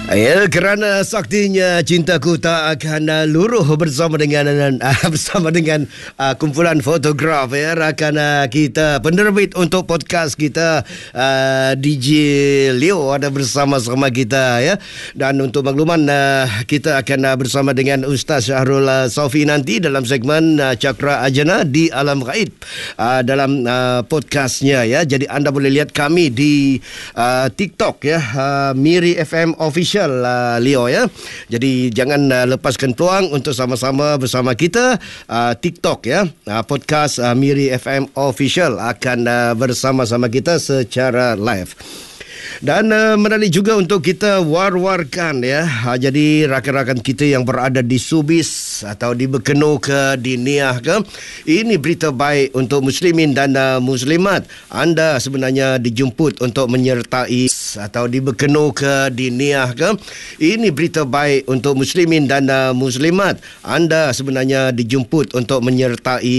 Ya, kerana saktinya cintaku tak akan luruh bersama dengan kumpulan fotograf ya, rakan kita penerbit untuk podcast kita, DJ Leo ada bersama-sama kita ya. Dan untuk makluman, kita akan bersama dengan Ustaz Syahrul Saufi nanti dalam segmen Cakra Ajana di Alam Gaib dalam podcastnya ya. Jadi anda boleh lihat kami di TikTok ya, Miri FM Official Leo ya. Jadi jangan lepaskan peluang untuk sama-sama bersama kita TikTok ya. Podcast Miri FM Official akan bersama-sama kita secara live. Dan menarik juga untuk kita war-warkan ya. Jadi rakan-rakan kita yang berada di Subis atau di Bekeno ke, di Niah ke, ini berita baik untuk muslimin dan muslimat. Anda sebenarnya dijemput untuk menyertai atau di Bekeno ke, di Niah ke, ini berita baik untuk muslimin dan muslimat. Anda sebenarnya dijemput untuk menyertai